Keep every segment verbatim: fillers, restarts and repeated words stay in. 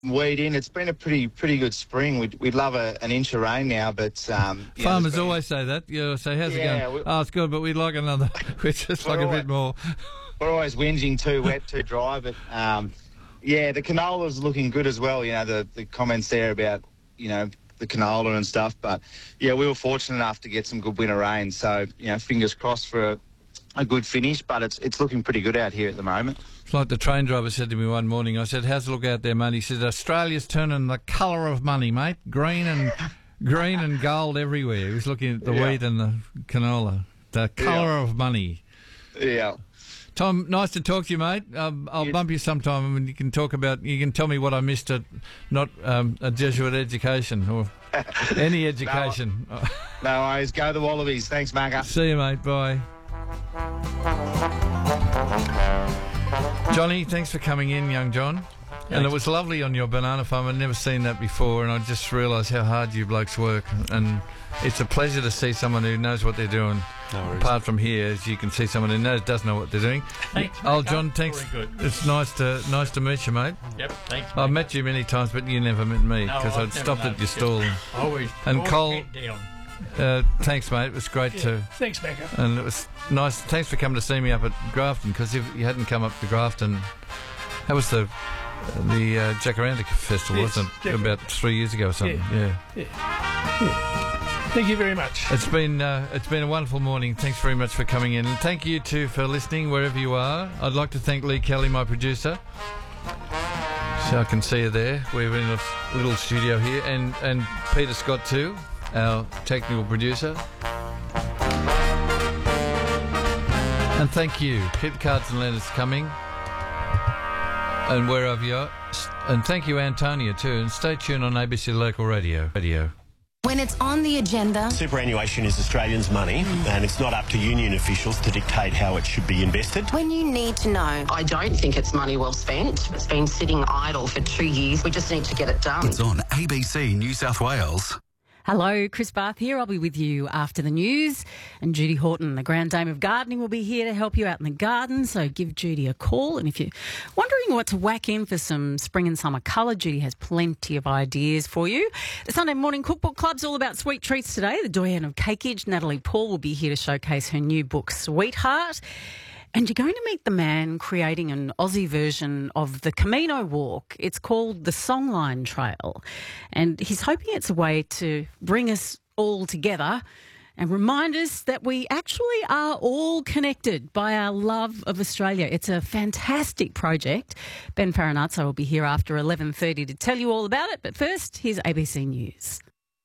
weed in. It's been a pretty pretty good spring. We'd, we'd love a, an inch of rain now, but... Um, yeah, Farmers been... always say that. You say, how's yeah, it going? we... Oh, it's good, but we'd like another. We'd just like always, a bit more. We're always whinging too wet, too dry, but um, yeah, the canola's looking good as well. You know, the, the comments there about, you know, the canola and stuff, but yeah, we were fortunate enough to get some good winter rain, so, you know, fingers crossed for a, a good finish, but it's it's looking pretty good out here at the moment. It's like the train driver said to me one morning. I said, how's it look out there, mate? He said, Australia's turning the colour of money, mate. Green and green and gold everywhere. He was looking at the yeah. wheat and the canola. The colour yeah. of money. Yeah. Tom, nice to talk to you, mate. Um, I'll you bump you sometime and you can talk about, you can tell me what I missed at not um, a Jesuit education or any education. no, no worries. Go the Wallabies. Thanks, Macca. See you, mate. Bye. Johnny, thanks for coming in, young John. And it was lovely on your banana farm. I'd never seen that before, and I just realised how hard you blokes work. And it's a pleasure to see someone who knows what they're doing. No Apart from here, as you can see, someone who knows does know what they're doing. Thanks, oh, John, thanks. Very good. It's nice to nice to meet you, mate. Yep, thanks. I've mate. met you many times, but you never met me No, because I've I'd never stopped at your noticed. stall. Always. And always Cole- head down. Uh, thanks, mate. It was great Yeah, to. Thanks, Becca. And it was nice. Thanks for coming to see me up at Grafton, because if you hadn't come up to Grafton, that was the the uh, Jacaranda Festival, Yes, wasn't it? definitely. About three years ago or something. Yeah. Yeah. Yeah. Thank you very much. It's been uh, it's been a wonderful morning. Thanks very much for coming in, and thank you too for listening wherever you are. I'd like to thank Lee Kelly, my producer. So I can see you there. We're in a little studio here, and and Peter Scott too, our technical producer. And thank you. Keep the cards and letters coming. And wherever you are. And thank you, Antonia, too. And stay tuned on A B C Local Radio. Radio. When it's on the agenda... Superannuation is Australians' money, and it's not up to union officials to dictate how it should be invested. When you need to know... I don't think it's money well spent. It's been sitting idle for two years. We just need to get it done. It's on A B C New South Wales. Hello, Chris Bath here. I'll be with you after the news. And Judy Horton, the Grand Dame of Gardening, will be here to help you out in the garden. So give Judy a call. And if you're wondering what to whack in for some spring and summer colour, Judy has plenty of ideas for you. The Sunday Morning Cookbook Club's all about sweet treats today. The doyen of cakeage, Natalie Paul, will be here to showcase her new book, Sweetheart. And you're going to meet the man creating an Aussie version of the Camino Walk. It's called the Songline Trail. And he's hoping it's a way to bring us all together and remind us that we actually are all connected by our love of Australia. It's a fantastic project. Ben Farinazzo will be here after eleven thirty to tell you all about it. But first, here's A B C News.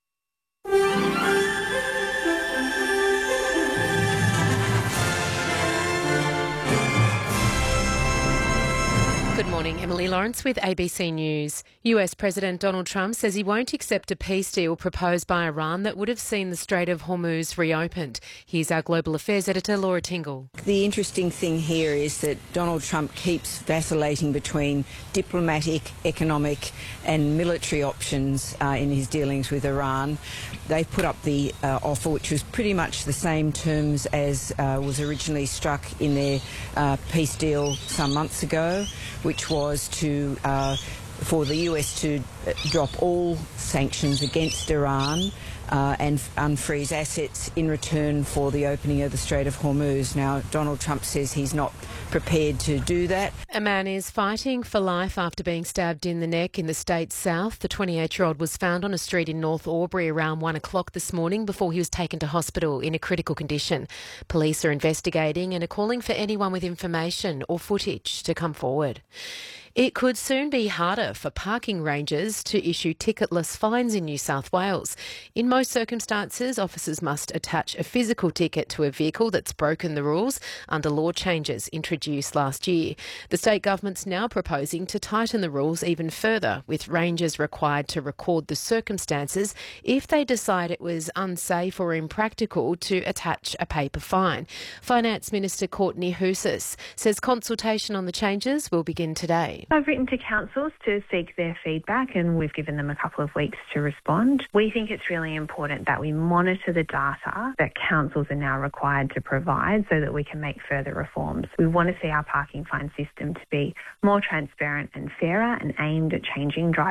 Good morning, Emily Lawrence with A B C News. U S President Donald Trump says he won't accept a peace deal proposed by Iran that would have seen the Strait of Hormuz reopened. Here's our Global Affairs Editor, Laura Tingle. The interesting thing here is that Donald Trump keeps vacillating between diplomatic, economic and military options uh, in his dealings with Iran. They put up the uh, offer, which was pretty much the same terms as uh, was originally struck in their uh, peace deal some months ago, which was to uh, for the U S to drop all sanctions against Iran uh, and unfreeze assets in return for the opening of the Strait of Hormuz. Now, Donald Trump says he's not prepared to do that. A man is fighting for life after being stabbed in the neck in the state's south. The twenty-eight-year-old was found on a street in North Albury around one o'clock this morning before he was taken to hospital in a critical condition. Police are investigating and are calling for anyone with information or footage to come forward. It could soon be harder for parking rangers to issue ticketless fines in New South Wales. In most circumstances, officers must attach a physical ticket to a vehicle that's broken the rules under law changes introduced last year. The state government's now proposing to tighten the rules even further, with rangers required to record the circumstances if they decide it was unsafe or impractical to attach a paper fine. Finance Minister Courtney Houssis says consultation on the changes will begin today. I've written to councils to seek their feedback and we've given them a couple of weeks to respond. We think it's really important that we monitor the data that councils are now required to provide so that we can make further reforms. We want to see our parking fine system to be more transparent and fairer and aimed at changing driving